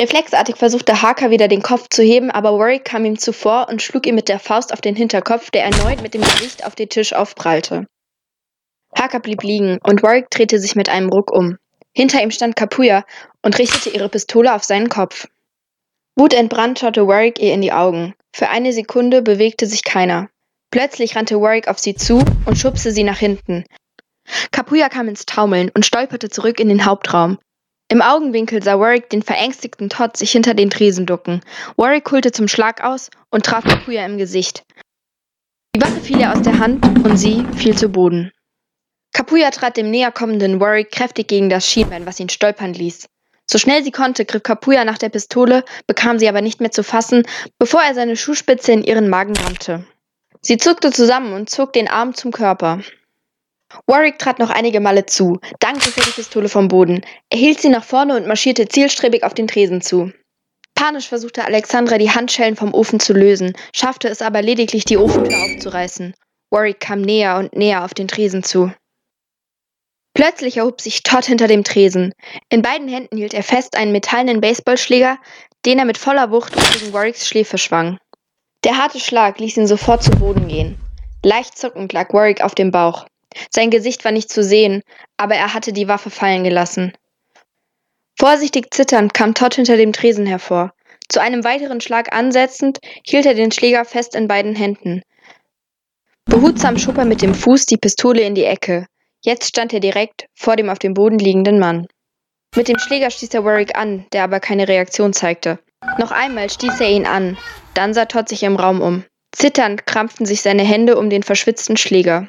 Reflexartig versuchte Harker wieder den Kopf zu heben, aber Warwick kam ihm zuvor und schlug ihm mit der Faust auf den Hinterkopf, der erneut mit dem Gesicht auf den Tisch aufprallte. Harker blieb liegen und Warwick drehte sich mit einem Ruck um. Hinter ihm stand Kapuya und richtete ihre Pistole auf seinen Kopf. Wutentbrannt schaute Warwick ihr in die Augen. Für eine Sekunde bewegte sich keiner. Plötzlich rannte Warwick auf sie zu und schubste sie nach hinten. Kapuya kam ins Taumeln und stolperte zurück in den Hauptraum. Im Augenwinkel sah Warwick den verängstigten Todd sich hinter den Tresen ducken. Warwick holte zum Schlag aus und traf Kapuya im Gesicht. Die Waffe fiel ihr aus der Hand und sie fiel zu Boden. Kapuya trat dem näher kommenden Warwick kräftig gegen das Schienbein, was ihn stolpern ließ. So schnell sie konnte, griff Kapuya nach der Pistole, bekam sie aber nicht mehr zu fassen, bevor er seine Schuhspitze in ihren Magen rammte. Sie zuckte zusammen und zog den Arm zum Körper. Warwick trat noch einige Male zu, dann griff er die Pistole vom Boden. Er hielt sie nach vorne und marschierte zielstrebig auf den Tresen zu. Panisch versuchte Alexandra, die Handschellen vom Ofen zu lösen, schaffte es aber lediglich, die Ofentür aufzureißen. Warwick kam näher und näher auf den Tresen zu. Plötzlich erhob sich Todd hinter dem Tresen. In beiden Händen hielt er fest einen metallenen Baseballschläger, den er mit voller Wucht gegen Warwicks Schläfe schwang. Der harte Schlag ließ ihn sofort zu Boden gehen. Leicht zuckend lag Warwick auf dem Bauch. Sein Gesicht war nicht zu sehen, aber er hatte die Waffe fallen gelassen. Vorsichtig zitternd kam Todd hinter dem Tresen hervor. Zu einem weiteren Schlag ansetzend, hielt er den Schläger fest in beiden Händen. Behutsam schob er mit dem Fuß die Pistole in die Ecke. Jetzt stand er direkt vor dem auf dem Boden liegenden Mann. Mit dem Schläger stieß er Warwick an, der aber keine Reaktion zeigte. Noch einmal stieß er ihn an. Dann sah Todd sich im Raum um. Zitternd krampften sich seine Hände um den verschwitzten Schläger.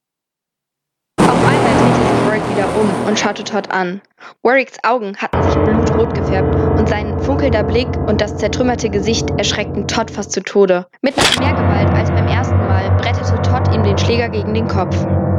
Auf einmal drehte sich Warwick wieder um und schaute Todd an. Warwicks Augen hatten sich blutrot gefärbt und sein funkelnder Blick und das zertrümmerte Gesicht erschreckten Todd fast zu Tode. Mit noch mehr Gewalt als beim ersten Mal brettete Todd ihm den Schläger gegen den Kopf.